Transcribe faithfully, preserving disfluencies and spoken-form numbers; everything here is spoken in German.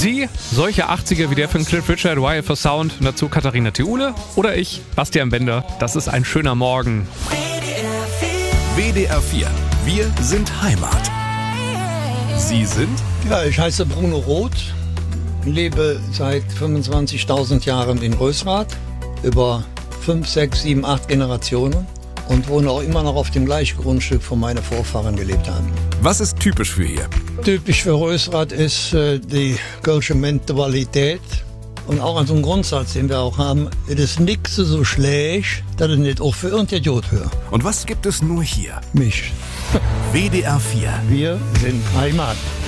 Sie, solche achtziger wie der von Cliff Richard, Y F O Sound und dazu Katharina Theule oder ich, Bastian Bender. Das ist ein schöner Morgen. W D R vier. Wir sind Heimat. Sie sind? Ja, ich heiße Bruno Roth, lebe seit fünfundzwanzigtausend Jahren in Rösrath, über fünf, sechs, sieben, acht Generationen und wohne auch immer noch auf dem gleichen Grundstück, wo meine Vorfahren gelebt haben. Was ist typisch für hier? Typisch für Rösrath ist äh, die kölsche Mentalität und auch an so einem Grundsatz, den wir auch haben, es ist nichts so schlecht, dass es nicht auch für irgendein Idiot hört. Und was gibt es nur hier? Mich. W D R vier. Wir sind Heimat.